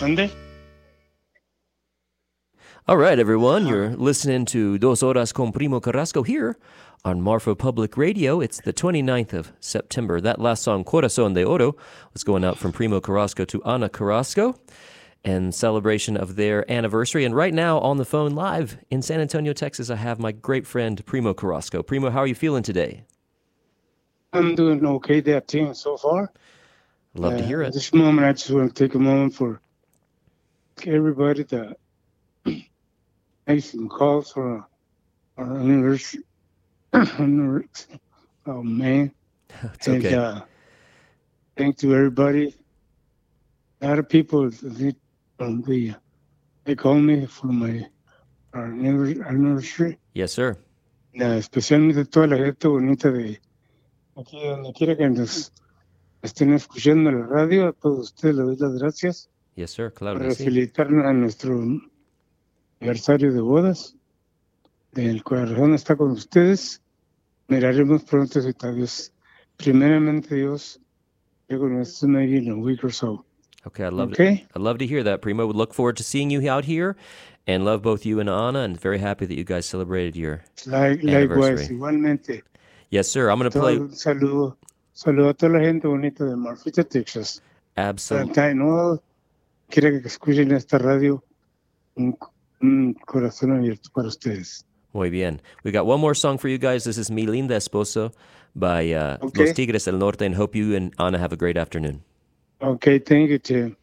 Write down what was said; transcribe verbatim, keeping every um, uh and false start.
¿Dónde? All right, everyone, you're listening to Dos Horas con Primo Carrasco here on Marfa Public Radio. It's the twenty-ninth of September. That last song, Corazón de Oro, was going out from Primo Carrasco to Ana Carrasco in celebration of their anniversary. And right now on the phone live in San Antonio, Texas, I have my great friend Primo Carrasco. Primo, how are you feeling today? I'm doing okay there, team, so far. Love uh, to hear it. At this moment, I just want to take a moment for everybody that makes some calls for our anniversary. Oh, man. It's okay. And uh, thank to everybody. A lot of people, they, um, they, they call me for my our anniversary. Yes, sir. Uh, especialmente toda la gente bonita de aquí, donde quiera que nos estén escuchando en la radio. A todos ustedes les doy las gracias. Yes, sir. Claro Para que sí. felicitarnos a nuestro aniversario de bodas. El corazón está con ustedes. Miraremos pronto si está Dios. Primeramente Dios, llego nuestro maybe in a week or so. Okay, I love Okay? it. I love to hear that, Primo. Would look forward to seeing you out here, and love both you and Ana, and very happy that you guys celebrated your Like, anniversary. likewise, igualmente. Yes, sir. I'm going to Todo, play. un saludo, saludo a toda la gente bonita de Marfita, Texas. Absolutely. Santa, no quiera que escuchen esta radio, un, un corazón abierto para ustedes. Muy bien. We got one more song for you guys. This is Mi Linda Esposo by uh, Okay. Los Tigres del Norte, and hope you and Ana have a great afternoon. Okay, thank you, Tim.